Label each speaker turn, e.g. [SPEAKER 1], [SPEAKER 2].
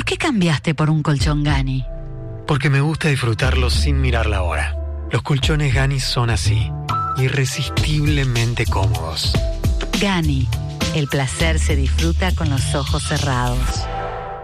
[SPEAKER 1] ¿Por qué cambiaste por un colchón Gani?
[SPEAKER 2] Porque me gusta disfrutarlos sin mirar la hora. Los colchones Gani son así, irresistiblemente cómodos.
[SPEAKER 1] Gani, el placer se disfruta con los ojos cerrados.